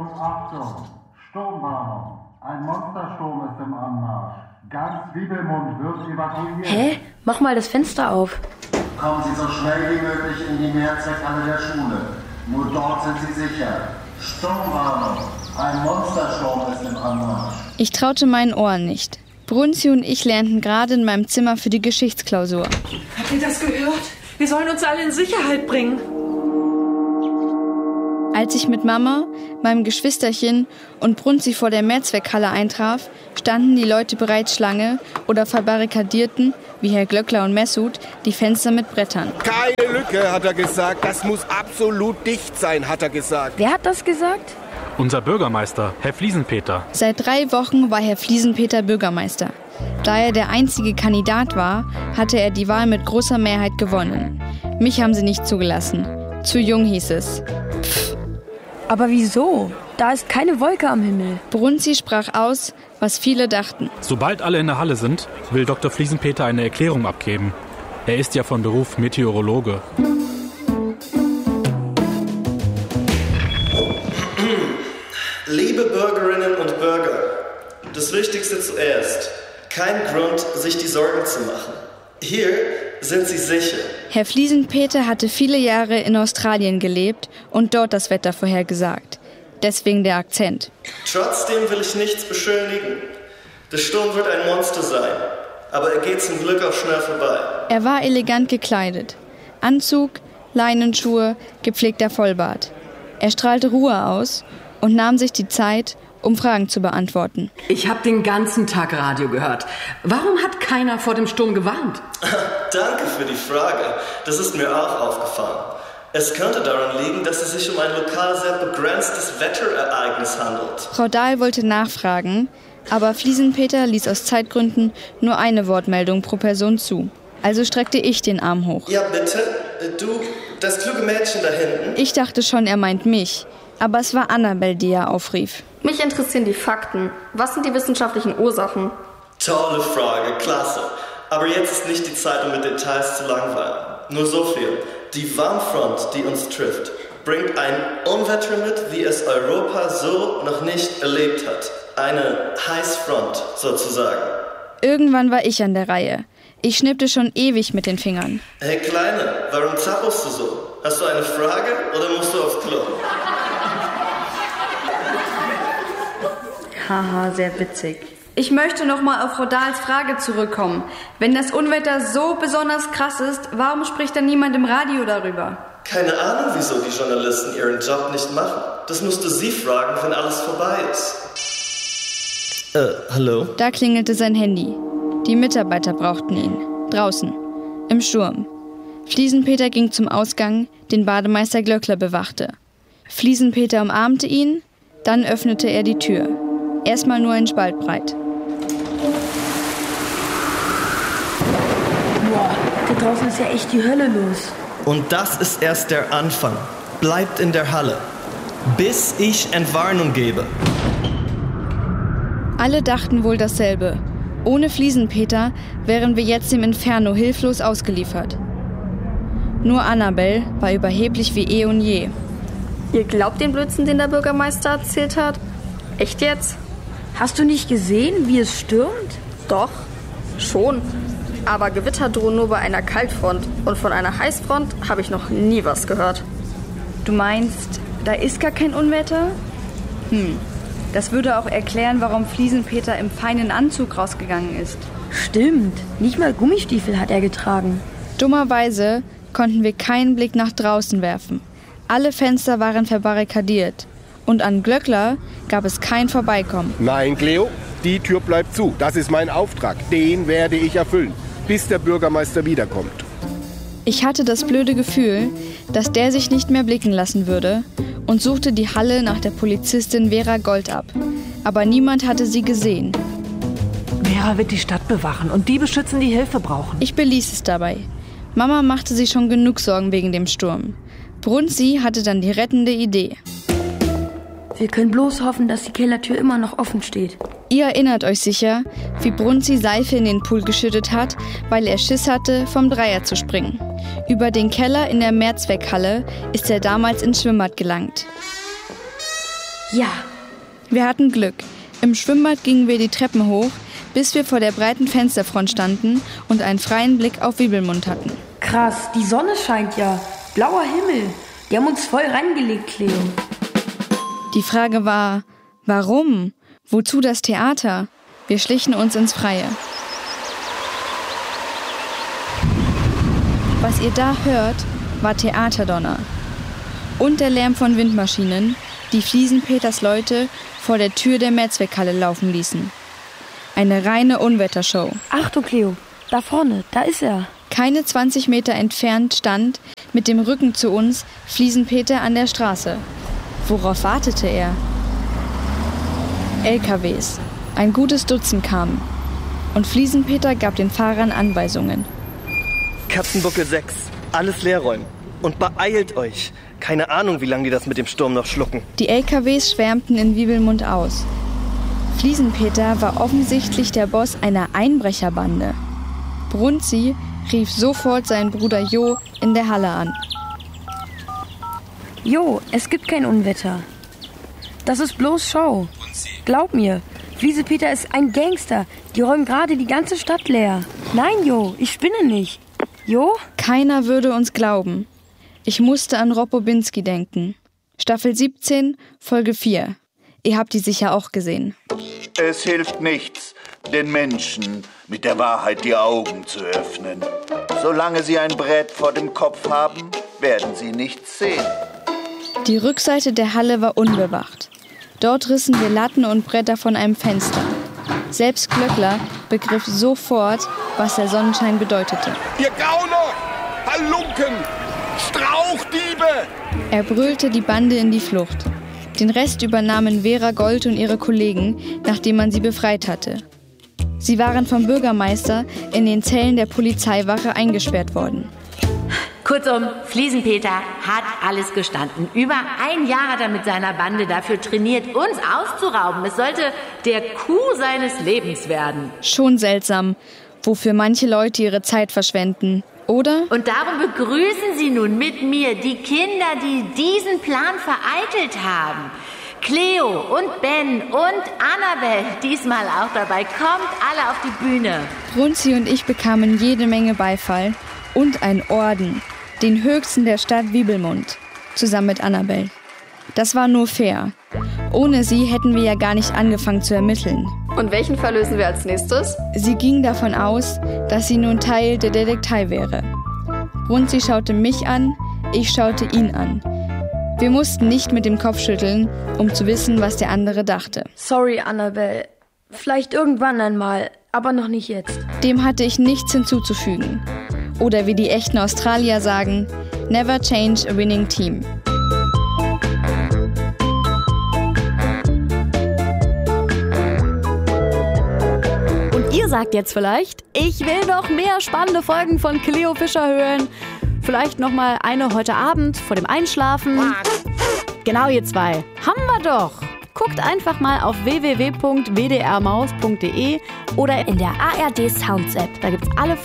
Achtung, Sturmwarnung. Ein Monstersturm ist im Anmarsch. Ganz Wiebelmund wird evakuiert. Hä? Mach mal das Fenster auf. Kommen Sie so schnell wie möglich in die Mehrzweckhalle der Schule. Nur dort sind Sie sicher. Sturmwarnung. Ein Monstersturm ist im Anmarsch. Ich traute meinen Ohren nicht. Brunzi und ich lernten gerade in meinem Zimmer für die Geschichtsklausur. Habt ihr das gehört? Wir sollen uns alle in Sicherheit bringen. Als ich mit Mama, meinem Geschwisterchen und Brunzi vor der Mehrzweckhalle eintraf, standen die Leute bereits Schlange oder verbarrikadierten, wie Herr Glöckler und Mesut, die Fenster mit Brettern. Keine Lücke, hat er gesagt. Das muss absolut dicht sein, hat er gesagt. Wer hat das gesagt? Unser Bürgermeister, Herr Fliesenpeter. Seit 3 Wochen war Herr Fliesenpeter Bürgermeister. Da er der einzige Kandidat war, hatte er die Wahl mit großer Mehrheit gewonnen. Mich haben sie nicht zugelassen. Zu jung hieß es. Aber wieso? Da ist keine Wolke am Himmel. Brunzi sprach aus, was viele dachten. Sobald alle in der Halle sind, will Dr. Fliesenpeter eine Erklärung abgeben. Er ist ja von Beruf Meteorologe. Liebe Bürgerinnen und Bürger, das Wichtigste zuerst. Kein Grund, sich die Sorgen zu machen. Hier sind Sie sicher. Herr Fliesenpeter hatte viele Jahre in Australien gelebt und dort das Wetter vorhergesagt. Deswegen der Akzent. Trotzdem will ich nichts beschönigen. Der Sturm wird ein Monster sein, aber er geht zum Glück auch schnell vorbei. Er war elegant gekleidet. Anzug, Leinenschuhe, gepflegter Vollbart. Er strahlte Ruhe aus und nahm sich die Zeit, um Fragen zu beantworten. Ich habe den ganzen Tag Radio gehört. Warum hat keiner vor dem Sturm gewarnt? Danke für die Frage. Das ist mir auch aufgefallen. Es könnte daran liegen, dass es sich um ein lokal sehr begrenztes Wetterereignis handelt. Frau Dahl wollte nachfragen, aber Fliesenpeter ließ aus Zeitgründen nur eine Wortmeldung pro Person zu. Also streckte ich den Arm hoch. Ja, bitte. Du, das kluge Mädchen da hinten. Ich dachte schon, er meint mich. Aber es war Annabel, die er aufrief. Mich interessieren die Fakten. Was sind die wissenschaftlichen Ursachen? Tolle Frage, klasse. Aber jetzt ist nicht die Zeit, um mit Details zu langweilen. Nur so viel. Die Warmfront, die uns trifft, bringt ein Unwetter mit, wie es Europa so noch nicht erlebt hat. Eine Heißfront, sozusagen. Irgendwann war ich an der Reihe. Ich schnippte schon ewig mit den Fingern. Hey Kleine, warum zappelst du so? Hast du eine Frage oder musst du aufs Klo? Haha, sehr witzig. Ich möchte nochmal auf Frau Dahls Frage zurückkommen. Wenn das Unwetter so besonders krass ist, warum spricht dann niemand im Radio darüber? Keine Ahnung, wieso die Journalisten ihren Job nicht machen. Das musst du sie fragen, wenn alles vorbei ist. Hallo? Da klingelte sein Handy. Die Mitarbeiter brauchten ihn. Draußen. Im Sturm. Fliesenpeter ging zum Ausgang, den Bademeister Glöckler bewachte. Fliesenpeter umarmte ihn, dann öffnete er die Tür. Erstmal nur ein Spalt breit. Boah, da draußen ist ja echt die Hölle los. Und das ist erst der Anfang. Bleibt in der Halle, bis ich Entwarnung gebe. Alle dachten wohl dasselbe. Ohne Fliesenpeter wären wir jetzt dem Inferno hilflos ausgeliefert. Nur Annabel war überheblich wie eh und je. Ihr glaubt den Blödsinn, den der Bürgermeister erzählt hat? Echt jetzt? Hast du nicht gesehen, wie es stürmt? Doch, schon. Aber Gewitter drohen nur bei einer Kaltfront. Und von einer Heißfront habe ich noch nie was gehört. Du meinst, da ist gar kein Unwetter? Das würde auch erklären, warum Fliesenpeter im feinen Anzug rausgegangen ist. Stimmt, nicht mal Gummistiefel hat er getragen. Dummerweise konnten wir keinen Blick nach draußen werfen. Alle Fenster waren verbarrikadiert. Und an Glöckler gab es kein Vorbeikommen. Nein, Cleo, die Tür bleibt zu. Das ist mein Auftrag. Den werde ich erfüllen, bis der Bürgermeister wiederkommt. Ich hatte das blöde Gefühl, dass der sich nicht mehr blicken lassen würde und suchte die Halle nach der Polizistin Vera Gold ab. Aber niemand hatte sie gesehen. Vera wird die Stadt bewachen und die beschützen, die Hilfe brauchen. Ich beließ es dabei. Mama machte sich schon genug Sorgen wegen dem Sturm. Brunzi hatte dann die rettende Idee. Wir können bloß hoffen, dass die Kellertür immer noch offen steht. Ihr erinnert euch sicher, wie Brunzi Seife in den Pool geschüttet hat, weil er Schiss hatte, vom Dreier zu springen. Über den Keller in der Mehrzweckhalle ist er damals ins Schwimmbad gelangt. Ja. Wir hatten Glück. Im Schwimmbad gingen wir die Treppen hoch, bis wir vor der breiten Fensterfront standen und einen freien Blick auf Wiebelmund hatten. Krass, die Sonne scheint ja. Blauer Himmel. Die haben uns voll reingelegt, Cleo. Die Frage war, warum? Wozu das Theater? Wir schlichen uns ins Freie. Was ihr da hört, war Theaterdonner. Und der Lärm von Windmaschinen, die Fliesenpeters Leute vor der Tür der Mehrzweckhalle laufen ließen. Eine reine Unwettershow. Achtung, Cleo, da vorne, da ist er. Keine 20 Meter entfernt stand, mit dem Rücken zu uns, Fliesenpeter an der Straße. Worauf wartete er? LKWs. Ein gutes Dutzend kamen. Und Fliesenpeter gab den Fahrern Anweisungen. Katzenbuckel 6, alles leer räumen. Und beeilt euch. Keine Ahnung, wie lange die das mit dem Sturm noch schlucken. Die LKWs schwärmten in Wiebelmund aus. Fliesenpeter war offensichtlich der Boss einer Einbrecherbande. Brunzi rief sofort seinen Bruder Jo in der Halle an. Jo, es gibt kein Unwetter. Das ist bloß Show. Glaub mir, Fliesenpeter ist ein Gangster. Die räumen gerade die ganze Stadt leer. Nein, Jo, ich spinne nicht. Jo? Keiner würde uns glauben. Ich musste an Ropobinski denken. Staffel 17, Folge 4. Ihr habt die sicher auch gesehen. Es hilft nichts, den Menschen mit der Wahrheit die Augen zu öffnen. Solange sie ein Brett vor dem Kopf haben, werden sie nichts sehen. Die Rückseite der Halle war unbewacht. Dort rissen wir Latten und Bretter von einem Fenster. Selbst Glöckler begriff sofort, was der Sonnenschein bedeutete. Ihr Gauner! Halunken! Strauchdiebe! Er brüllte die Bande in die Flucht. Den Rest übernahmen Vera Gold und ihre Kollegen, nachdem man sie befreit hatte. Sie waren vom Bürgermeister in den Zellen der Polizeiwache eingesperrt worden. Kurzum, Fliesenpeter hat alles gestanden. Über 1 Jahr hat er mit seiner Bande dafür trainiert, uns auszurauben. Es sollte der Coup seines Lebens werden. Schon seltsam, wofür manche Leute ihre Zeit verschwenden, oder? Und darum begrüßen Sie nun mit mir die Kinder, die diesen Plan vereitelt haben. Cleo und Ben und Annabelle, diesmal auch dabei. Kommt alle auf die Bühne. Brunzi und ich bekamen jede Menge Beifall und einen Orden. Den höchsten der Stadt Wiebelmund, zusammen mit Annabelle. Das war nur fair. Ohne sie hätten wir ja gar nicht angefangen zu ermitteln. Und welchen Fall lösen wir als nächstes? Sie ging davon aus, dass sie nun Teil der Detektei wäre. Brunzi schaute mich an, ich schaute ihn an. Wir mussten nicht mit dem Kopf schütteln, um zu wissen, was der andere dachte. Sorry, Annabelle. Vielleicht irgendwann einmal, aber noch nicht jetzt. Dem hatte ich nichts hinzuzufügen. Oder wie die echten Australier sagen, never change a winning team. Und ihr sagt jetzt vielleicht, ich will noch mehr spannende Folgen von Cleo Fischer hören. Vielleicht noch mal eine heute Abend vor dem Einschlafen. Genau, ihr zwei. Haben wir doch. Guckt einfach mal auf www.wdrmaus.de oder in der ARD Sounds App. Da gibt's alle